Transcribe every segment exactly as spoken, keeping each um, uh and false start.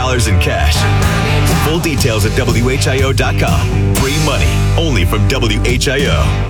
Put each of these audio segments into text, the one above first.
dollars in cash. Full details at W H I O dot com. Free money, only from W H I O.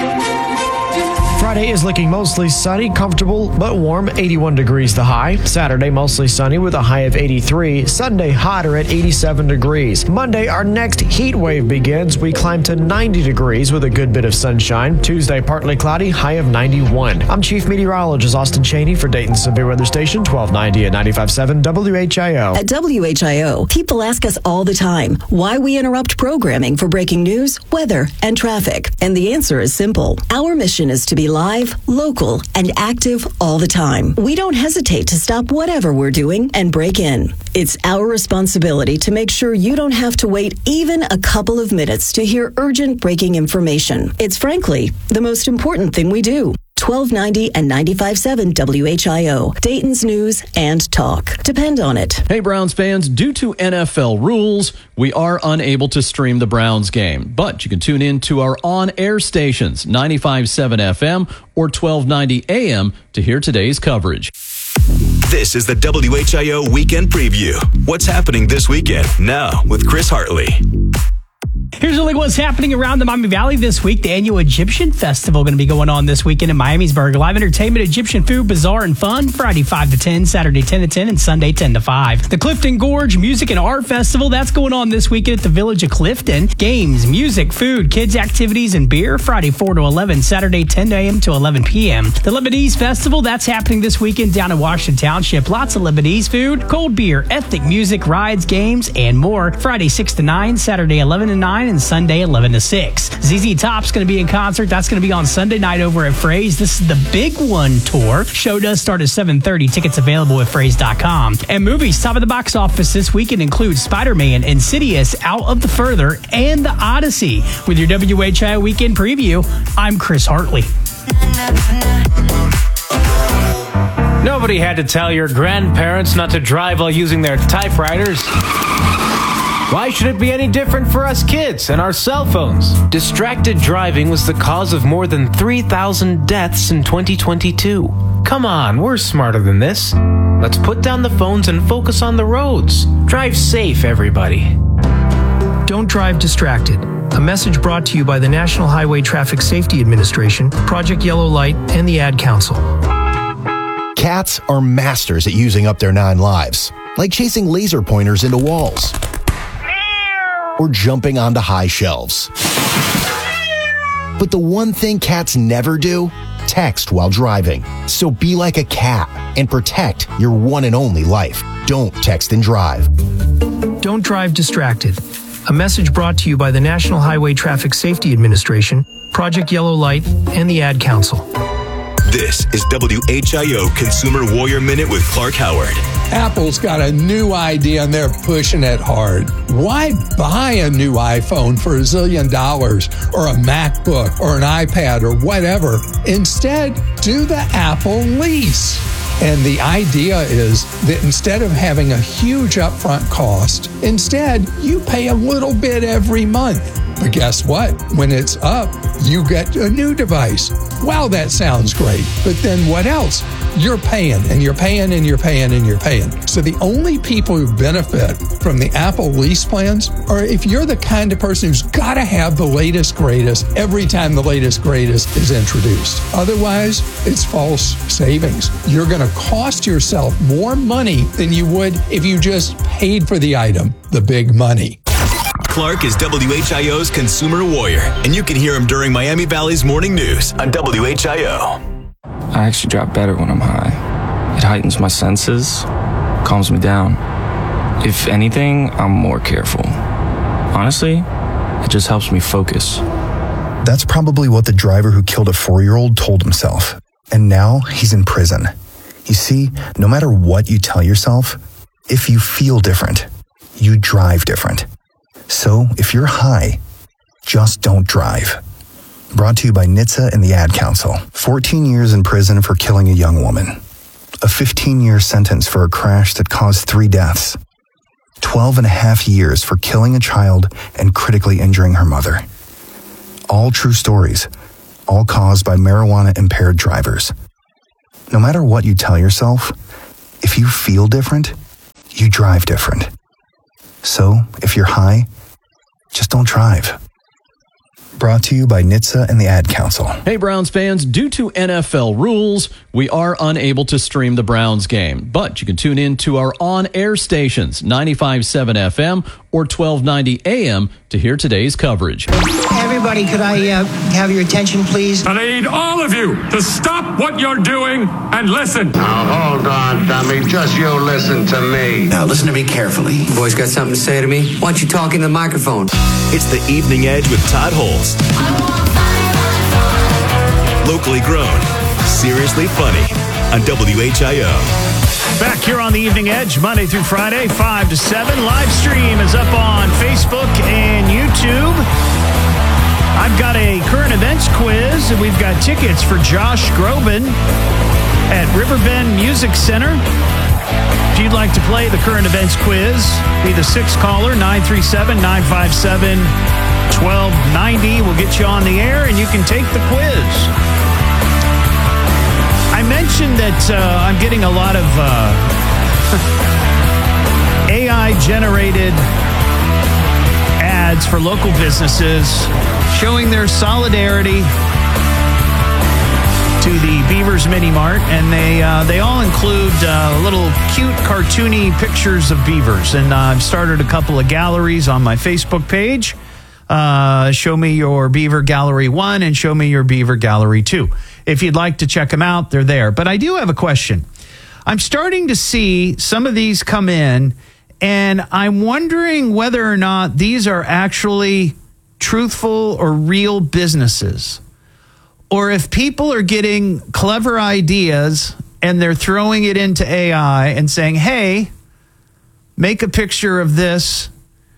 Friday is looking mostly sunny, comfortable, but warm, eighty-one degrees the high. Saturday, mostly sunny with a high of eighty-three. Sunday, hotter at eighty-seven degrees. Monday, our next heat wave begins. We climb to ninety degrees with a good bit of sunshine. Tuesday, partly cloudy, high of ninety-one. I'm Chief Meteorologist Austin Cheney for Dayton's Severe Weather Station, twelve ninety at ninety-five point seven W H I O. At W H I O, people ask us all the time why we interrupt programming for breaking news, weather, and traffic. And the answer is simple. Our mission is to be live, local, and active all the time. We don't hesitate to stop whatever we're doing and break in. It's our responsibility to make sure you don't have to wait even a couple of minutes to hear urgent breaking information. It's frankly the most important thing we do. twelve ninety and ninety-five point seven W H I O, Dayton's News and Talk. Depend on it. Hey, Browns fans, due to N F L rules, we are unable to stream the Browns game, but you can tune in to our on-air stations, ninety-five point seven F M or twelve ninety A M, to hear today's coverage. This is the W H I O Weekend Preview. What's happening this weekend? Now with Chris Hartley. Here's really what's happening around the Miami Valley this week. The annual Egyptian Festival going to be going on this weekend in Miamisburg. Live entertainment, Egyptian food, bazaar, and fun. Friday five to ten, Saturday ten to ten, and Sunday ten to five. The Clifton Gorge Music and Art Festival, that's going on this weekend at the Village of Clifton. Games, music, food, kids' activities, and beer. Friday four to eleven, Saturday ten A M to eleven P M. The Lebanese Festival, that's happening this weekend down in Washington Township. Lots of Lebanese food, cold beer, ethnic music, rides, games, and more. Friday six to nine, Saturday eleven to nine, and Sunday eleven to six. Z Z Top's going to be in concert. That's going to be on Sunday night over at Fray's. This is the Big One Tour. Show does start at seven thirty. Tickets available at frays dot com. And movies top of the box office this weekend include Spider-Man, Insidious, Out of the Further, and The Odyssey. With your W H I O Weekend Preview, I'm Chris Hartley. Nobody had to tell your grandparents not to drive while using their typewriters. Why should it be any different for us kids and our cell phones? Distracted driving was the cause of more than three thousand deaths in twenty twenty-two. Come on, we're smarter than this. Let's put down the phones and focus on the roads. Drive safe, everybody. Don't drive distracted. A message brought to you by the National Highway Traffic Safety Administration, Project Yellow Light, and the Ad Council. Cats are masters at using up their nine lives, like chasing laser pointers into walls or jumping onto high shelves. But the one thing cats never do, text while driving. So be like a cat and protect your one and only life. Don't text and drive. Don't drive distracted. A message brought to you by the National Highway Traffic Safety Administration, Project Yellow Light, and the Ad Council. This is W H I O Consumer Warrior Minute with Clark Howard. Apple's got a new idea and they're pushing it hard. Why buy a new iPhone for a zillion dollars or a MacBook or an iPad or whatever? Instead, do the Apple lease. And the idea is that instead of having a huge upfront cost, instead you pay a little bit every month. But guess what? When it's up, you get a new device. Wow, that sounds great. But then what else? You're paying and you're paying and you're paying and you're paying. So the only people who benefit from the Apple lease plans are if you're the kind of person who's got to have the latest greatest every time the latest greatest is introduced. Otherwise, it's false savings. You're going to cost yourself more money than you would if you just paid for the item, the big money. Clark is W H I O's Consumer Warrior, and you can hear him during Miami Valley's Morning News on W H I O. I actually drive better when I'm high. It heightens my senses, calms me down. If anything, I'm more careful. Honestly, it just helps me focus. That's probably what the driver who killed a four-year-old told himself. And now he's in prison. You see, no matter what you tell yourself, if you feel different, you drive different. So if you're high, just don't drive. Brought to you by N H T S A and the Ad Council. fourteen years in prison for killing a young woman. A fifteen-year sentence for a crash that caused three deaths. twelve and a half years for killing a child and critically injuring her mother. All true stories, all caused by marijuana-impaired drivers. No matter what you tell yourself, if you feel different, you drive different. So, if you're high, just don't drive. Brought to you by N H T S A and the Ad Council. Hey, Browns fans, due to N F L rules, we are unable to stream the Browns game, but you can tune in to our on-air stations, ninety-five point seven F M or twelve ninety A M, to hear today's coverage. Everybody, could I uh, have your attention, please? I need all of you to stop what you're doing and listen. Now, hold on, dummy. Just you listen to me. Now, listen to me carefully. You boys got something to say to me? Why don't you talk in the microphone? It's the Evening Edge with Todd Holst. Locally grown, seriously funny on W H I O. Back here on the Evening Edge, Monday through Friday, five to seven. Live stream is up on Facebook and YouTube. I've got a current events quiz, and we've got tickets for Josh Groban at Riverbend Music Center. If you'd like to play the current events quiz, be the sixth caller, nine three seven, nine five seven, one two nine zero. We'll get you on the air, and you can take the quiz. I mentioned that uh, I'm getting a lot of uh, A I-generated ads for local businesses showing their solidarity to the Beavers Mini Mart, and they uh, they all include uh, little cute cartoony pictures of beavers. And uh, I've started a couple of galleries on my Facebook page. Uh, show me your Beaver Gallery one and show me your Beaver Gallery two. If you'd like to check them out, they're there. But I do have a question. I'm starting to see some of these come in, and I'm wondering whether or not these are actually truthful or real businesses, or if people are getting clever ideas and they're throwing it into A I and saying, hey, make a picture of this,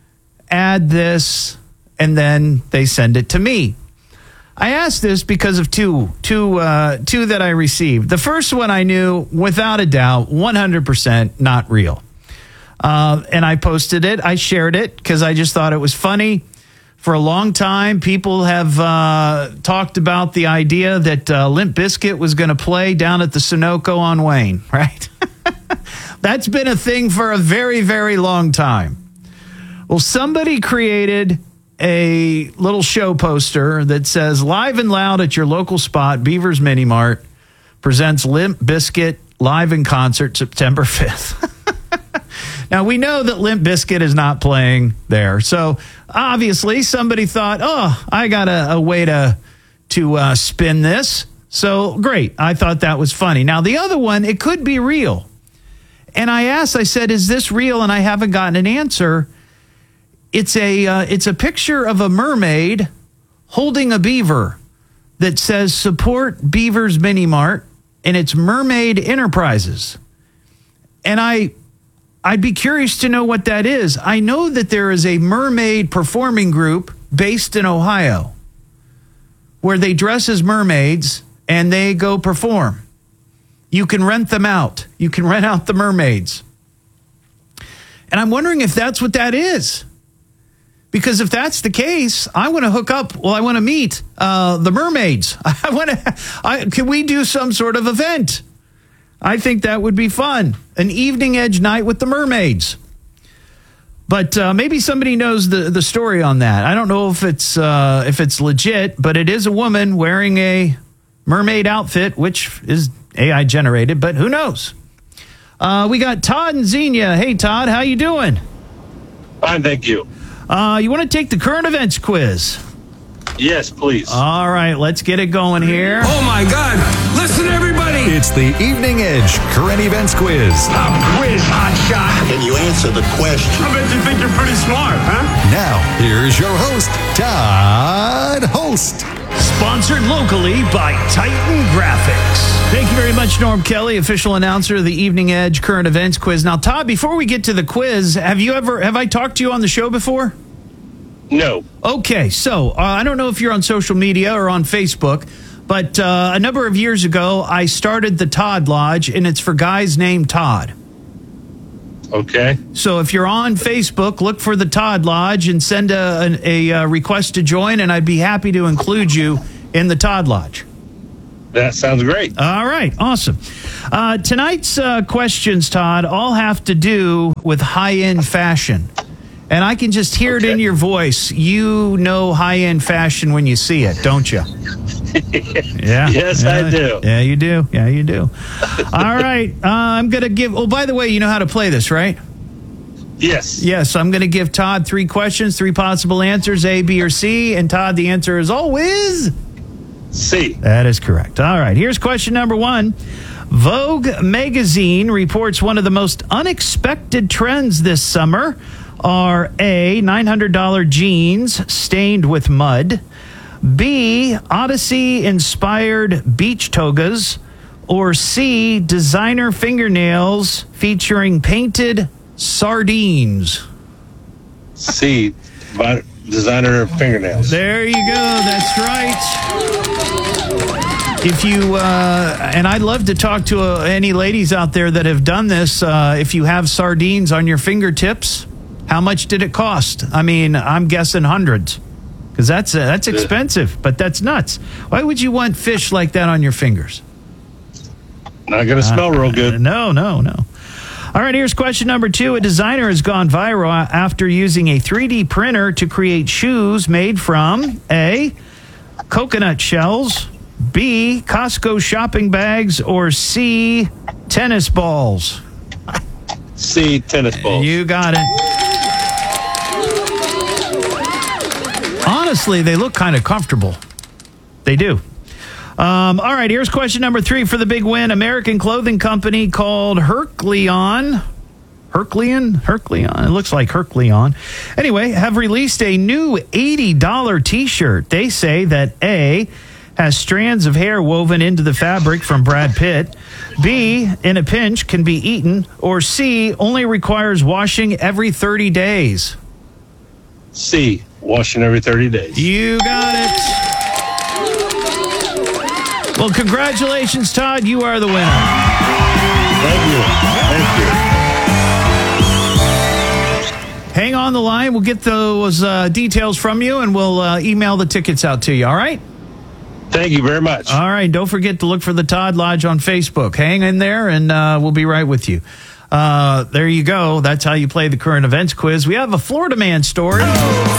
add this, and then they send it to me. I asked this because of two, two, uh, two that I received. The first one I knew, without a doubt, one hundred percent not real. Uh, and I posted it. I shared it because I just thought it was funny. For a long time, people have uh, talked about the idea that uh, Limp Bizkit was going to play down at the Sunoco on Wayne, right? That's been a thing for a very, very long time. Well, somebody created a little show poster that says, live and loud at your local spot, Beavers Mini Mart presents Limp Bizkit live in concert September fifth. Now, we know that Limp Bizkit is not playing there. So, obviously, somebody thought, oh, I got a, a way to, to uh, spin this. So, great. I thought that was funny. Now, the other one, it could be real. And I asked, I said, is this real? And I haven't gotten an answer. It's a uh, it's a picture of a mermaid holding a beaver that says support Beavers Mini Mart, and it's Mermaid Enterprises. And I I'd be curious to know what that is. I know that there is a mermaid performing group based in Ohio where they dress as mermaids and they go perform. You can rent them out. You can rent out the mermaids. And I'm wondering if that's what that is. Because if that's the case, I want to hook up. Well, I want to meet uh, the mermaids. I want to. I, can we do some sort of event? I think that would be fun. An Evening Edge night with the mermaids. But uh, maybe somebody knows the, the story on that. I don't know if it's uh, if it's legit, but it is a woman wearing a mermaid outfit, which is A I generated. But who knows? Uh, we got Todd and Xenia. Hey, Todd, how you doing? Fine, thank you. Uh, you want to take the current events quiz? Yes, please. All right, let's get it going here. Oh, my God. Listen, everybody. It's the Evening Edge Current Events Quiz. A quiz, hot shot. Can you answer the question? I bet you think you're pretty smart, huh? Now, here's your host, Todd Holst. Sponsored locally by Titan Graphics. Thank you very much, Norm Kelly, official announcer of the Evening Edge Current Events Quiz. Now, Todd, before we get to the quiz, have you ever, have I talked to you on the show before? No. Okay, so uh, I don't know if you're on social media or on Facebook, but uh, a number of years ago, I started the Todd Lodge, and it's for guys named Todd. Okay. So if you're on Facebook, look for the Todd Lodge and send a, a, a request to join, and I'd be happy to include you in the Todd Lodge. That sounds great. All right, awesome. Uh, tonight's uh, questions, Todd, all have to do with high-end fashion. And I can just hear okay. it in your voice. You know high-end fashion when you see it, don't you? Yeah. Yes, yeah, I do. Yeah, you do. Yeah, you do. All right. Uh, I'm going to give... Oh, by the way, you know how to play this, right? Yes. Yes, I'm going to give Todd three questions, three possible answers, A, B, or C. And Todd, the answer is always... C. That is correct. All right. Here's question number one. Vogue magazine reports one of the most unexpected trends this summer are A, nine hundred dollars jeans stained with mud, B, Odyssey-inspired beach togas, or C, designer fingernails featuring painted sardines. C, designer fingernails. There you go. That's right. If you, uh, and I'd love to talk to uh, any ladies out there that have done this. Uh, if you have sardines on your fingertips, how much did it cost? I mean, I'm guessing hundreds, because that's uh, that's expensive, but that's nuts. Why would you want fish like that on your fingers? Not going to smell uh, real good. Uh, no, no, no. All right, here's question number two. A designer has gone viral after using a three D printer to create shoes made from A, coconut shells, B, Costco shopping bags, or C, tennis balls. C, tennis balls. You got it. Honestly, they look kind of comfortable. They do. Um, all right, here's question number three for the big win. American clothing company called Hercleon. Hercleon? Hercleon? It looks like Hercleon. Anyway, have released a new eighty dollars T-shirt. They say that A, has strands of hair woven into the fabric from Brad Pitt, B, in a pinch can be eaten, or C, only requires washing every thirty days. C, washing every thirty days. You got it. Well, congratulations, Todd. You are the winner. Thank you. Thank you. Hang on the line. We'll get those uh, details from you, and we'll uh, email the tickets out to you, all right? Thank you very much. All right. Don't forget to look for the Todd Lodge on Facebook. Hang in there, and uh, we'll be right with you. Uh, there you go. That's how you play the current events quiz. We have a Florida man story.